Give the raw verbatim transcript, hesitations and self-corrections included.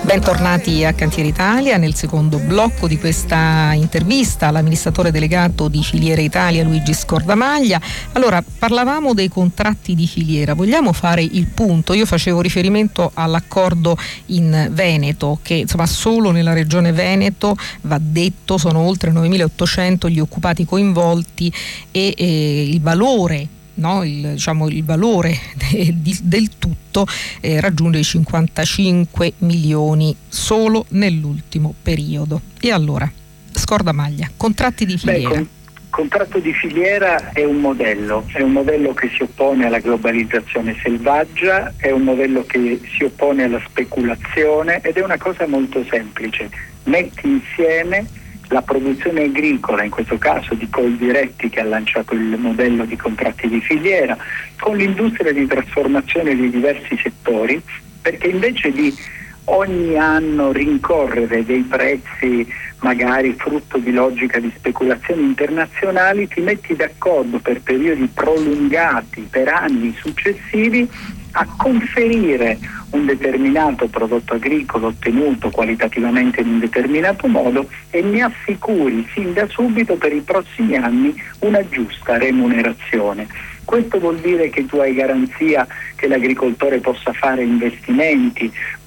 Bentornati a Cantiere Italia nel secondo blocco di questa intervista all'amministratore delegato di Filiere Italia Luigi Scordamaglia. Allora, parlavamo dei contratti di filiera, vogliamo fare il punto? Io facevo riferimento all'accordo in Veneto, che insomma solo nella regione Veneto, va detto, sono oltre novemilaottocento gli occupati coinvolti e eh, il valore No, il, diciamo, il valore de, di, del tutto eh, raggiunge i cinquantacinque milioni solo nell'ultimo periodo. E allora, Scordamaglia, contratti di filiera. Beh, con, contratto di filiera è un modello, è un modello che si oppone alla globalizzazione selvaggia, è un modello che si oppone alla speculazione ed è una cosa molto semplice. Metti insieme la produzione agricola, in questo caso di Coldiretti che ha lanciato il modello di contratti di filiera, con l'industria di trasformazione di diversi settori, perché invece di ogni anno rincorrere dei prezzi magari frutto di logica di speculazioni internazionali, ti metti d'accordo per periodi prolungati, per anni successivi, a conferire un determinato prodotto agricolo ottenuto qualitativamente in un determinato modo e ne assicuri sin da subito per i prossimi anni una giusta remunerazione. Questo vuol dire che tu hai garanzia che l'agricoltore possa fare investimenti,